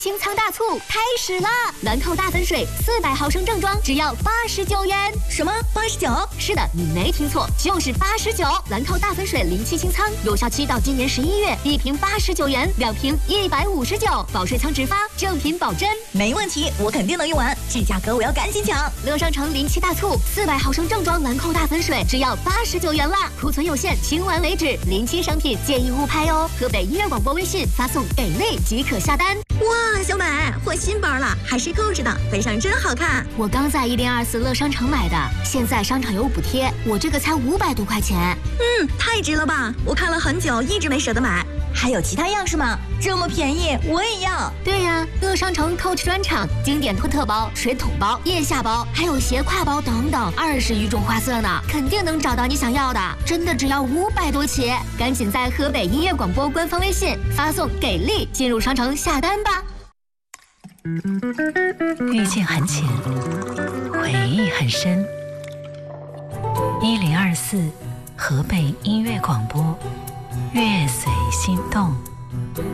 清仓大促开始啦！兰蔻大粉水400毫升正装只要89元。 什么89？ 是的，你没听错，就是89。兰蔻大粉水07清仓，有效期到今年11月，1瓶89元，2瓶159，保水仓直发，正品保真。 没问题，我肯定能用完，这价格我要赶紧抢！ 乐商城07大促，400毫升正装兰蔻大粉水只要89元啦，库存有限，清完为止。07商品建议勿拍哦。河北音乐广播微信发送“给力”即可下单。 哇，小美，换新包了，还是扣子的，背上真好看。 我刚在1024乐商城买的，现在商场有补贴，我这个才500多块钱。 太值了吧！我看了很久，一直没舍得买。还有其他样式吗？这么便宜，我也要。 对呀，乐商城 Coach 专场，经典托特包、水桶包、腋下包，还有斜挎包等等，20余种花色呢，肯定能找到你想要的。真的只要500多起，赶紧在河北音乐广播官方微信发送“给力”进入商城下单吧。 遇见很浅，回忆很深。1024河北音乐广播，乐随心动。